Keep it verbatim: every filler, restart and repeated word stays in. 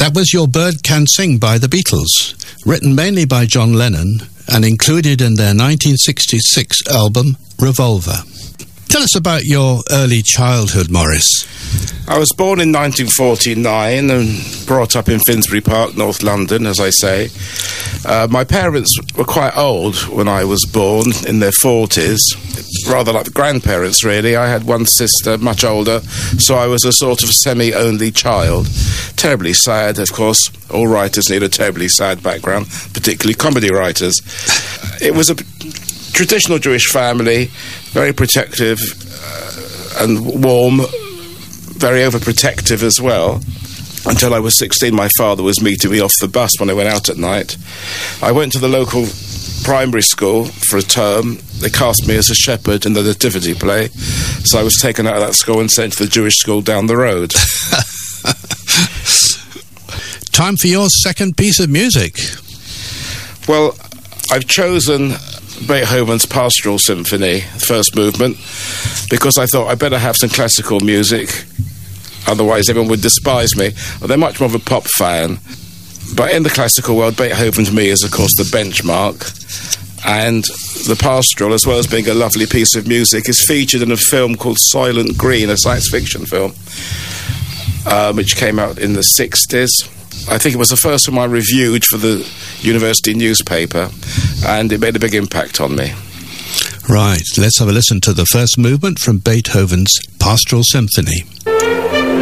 That was Your Bird Can Sing by the Beatles, written mainly by John Lennon and included in their nineteen sixty-six album, Revolver. Tell us about your early childhood, Maurice. I was born in nineteen forty-nine and brought up in Finsbury Park, North London, as I say. Uh, my parents were quite old when I was born, in their forties, rather like the grandparents, really. I had one sister, much older, so I was a sort of semi-only child. Terribly sad, of course. All writers need a terribly sad background, particularly comedy writers. It was a traditional Jewish family, very protective uh, and warm, very overprotective as well. Until I was sixteen, my father was meeting me off the bus when I went out at night. I went to the local primary school for a term. They cast me as a shepherd in the nativity play, so I was taken out of that school and sent to the Jewish school down the road. Time for your second piece of music. Well, I've chosen Beethoven's Pastoral Symphony, first movement, because I thought I'd better have some classical music, otherwise everyone would despise me. Well, they're much more of a pop fan, but in the classical world, Beethoven to me is, of course, the benchmark, and the Pastoral, as well as being a lovely piece of music, is featured in a film called Soylent Green, a science fiction film, um, which came out in the sixties. I think it was the first one I reviewed for the university newspaper, and it made a big impact on me. Right, let's have a listen to the first movement from Beethoven's Pastoral Symphony.